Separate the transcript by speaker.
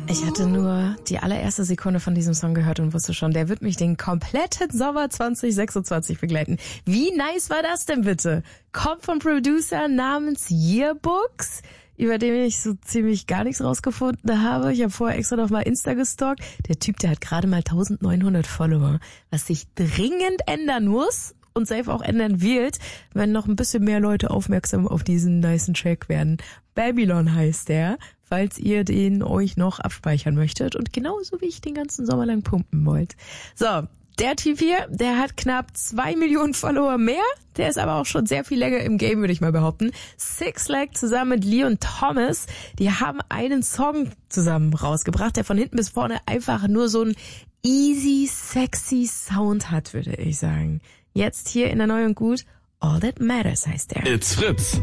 Speaker 1: Ich hatte nur die allererste Sekunde von diesem Song gehört und wusste schon, der wird mich den kompletten Sommer 2026 begleiten. Wie nice war das denn bitte? Kommt vom Producer namens Yearbooks, über den ich so ziemlich gar nichts rausgefunden habe. Ich habe vorher extra noch mal Insta gestalkt. Der Typ, der hat gerade mal 1900 Follower, was sich dringend ändern muss und safe auch ändern wird, wenn noch ein bisschen mehr Leute aufmerksam auf diesen nicen Track werden. Babylon heißt der, falls ihr den euch noch abspeichern möchtet und genauso wie ich den ganzen Sommer lang pumpen wollt. So, der Typ hier, der hat knapp 2 Millionen Follower mehr, der ist aber auch schon sehr viel länger im Game, würde ich mal behaupten. Six Flag zusammen mit Leon Thomas, die haben einen Song zusammen rausgebracht, der von hinten bis vorne einfach nur so einen easy, sexy Sound hat, würde ich sagen. Jetzt hier in der Neu und Gut, All That Matters heißt der.
Speaker 2: It's Fritz.